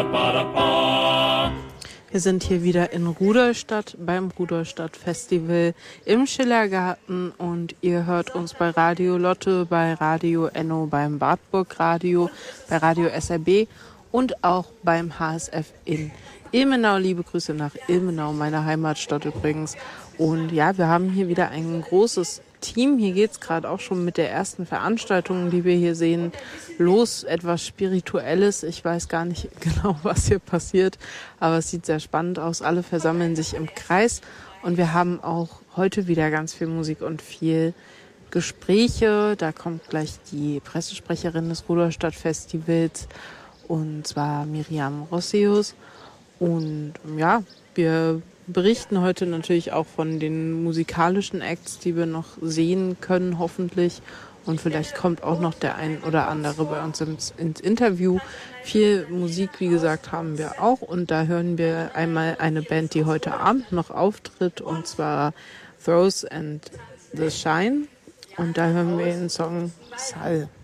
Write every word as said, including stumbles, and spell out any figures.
Wir sind hier wieder in Rudolstadt beim Rudolstadt Festival im Schillergarten und ihr hört uns bei Radio Lotte, bei Radio Enno, beim Wartburg Radio, bei Radio S R B und auch beim H S F in Ilmenau. Liebe Grüße nach Ilmenau, meiner Heimatstadt übrigens. Und ja, wir haben hier wieder ein großes Team. Hier geht es gerade auch schon mit der ersten Veranstaltung, die wir hier sehen, los. Etwas Spirituelles. Ich weiß gar nicht genau, was hier passiert, aber es sieht sehr spannend aus. Alle versammeln sich im Kreis und wir haben auch heute wieder ganz viel Musik und viel Gespräche. Da kommt gleich die Pressesprecherin des Rudolstadt Festivals, und zwar Miriam Rossius. Und ja, wir berichten heute natürlich auch von den musikalischen Acts, die wir noch sehen können, hoffentlich. Und vielleicht kommt auch noch der ein oder andere bei uns ins, ins Interview. Viel Musik, wie gesagt, haben wir auch. Und da hören wir einmal eine Band, die heute Abend noch auftritt, und zwar Throws and the Shine. Und da hören wir den Song Sal.